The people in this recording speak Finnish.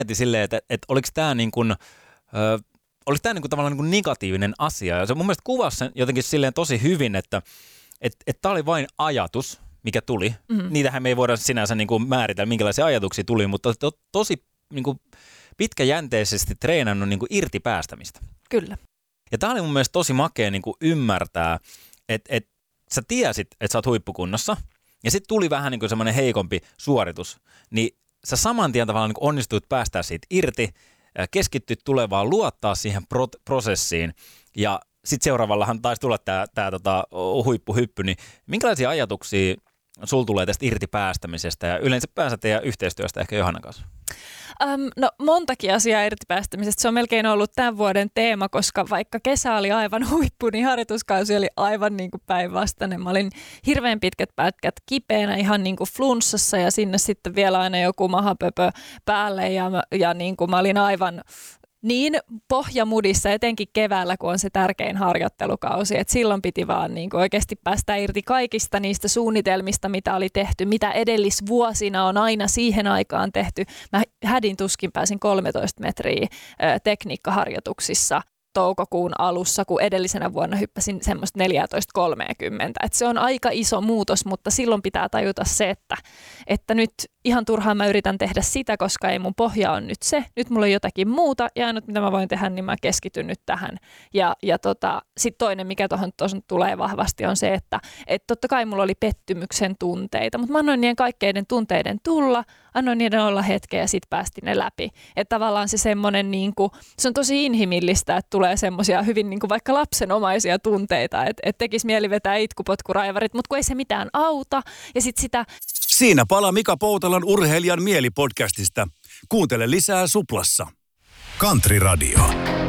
mietin silleen, että oliko tämä niin kuin, tavallaan niin kuin negatiivinen asia. Ja se mun mielestä kuvasi sen jotenkin silleen tosi hyvin, että tämä oli vain ajatus, mikä tuli. Mm-hmm. Niitähän me ei voida sinänsä niin kuin määritellä, minkälaisia ajatuksia tuli, mutta tosi niin kuin pitkäjänteisesti treenannut niin kuin irti päästämistä. Kyllä. Ja tämä oli mun mielestä tosi makea niin kuin ymmärtää, että sä tiesit, että sä oot huippukunnossa, ja sitten tuli vähän niin kuin semmoinen heikompi suoritus, niin sä saman tien tavallaan niin kuin onnistuit päästää siitä irti, keskittyit tulevaan, luottaa siihen prosessiin, ja sitten seuraavallahan taisi tulla tämä huippuhyppy, niin minkälaisia ajatuksia sulla tulee tästä irti päästämisestä ja yleensä päänsä teidän yhteistyöstä ehkä Johannan kanssa? No montakin asiaa irti päästämisestä. Se on melkein ollut tämän vuoden teema, koska vaikka kesä oli aivan huippu, niin harjoituskausi oli aivan niin kuin päinvastainen. Mä olin hirveän pitkät pätkät kipeänä, ihan niin kuin flunssassa ja sinne sitten vielä aina joku mahapöpö päälle ja niin kuin mä olin aivan niin pohjamudissa, etenkin keväällä, kun on se tärkein harjoittelukausi, että silloin piti vaan niin kuin oikeasti päästä irti kaikista niistä suunnitelmista, mitä oli tehty, mitä edellisvuosina on aina siihen aikaan tehty. Mä hädin tuskin pääsin 13 metriä tekniikkaharjoituksissa toukokuun alussa, kun edellisenä vuonna hyppäsin semmoista 14.30. Et se on aika iso muutos, mutta silloin pitää tajuta se, että nyt ihan turhaan mä yritän tehdä sitä, koska ei mun pohja on nyt se. Nyt mulla on jotakin muuta ja ainut mitä mä voin tehdä, niin mä keskityn nyt tähän. Ja sitten toinen, mikä tuohon tulee vahvasti, on se, että totta kai mulla oli pettymyksen tunteita, mutta mä annoin niiden kaikkeiden tunteiden tulla, annoin niiden olla hetken ja sitten päästin ne läpi. Että tavallaan se semmoinen, niinku, se on tosi inhimillistä, että tulee semmoisia hyvin niinku vaikka lapsenomaisia tunteita, että tekisi mieli vetää itkupotkuraivarit, mutta kun ei se mitään auta. Ja sitten sitä... Siinä palaa Mika Poutalan urheilijan mielipodcastista. Kuuntele lisää Suplassa. Country Radio.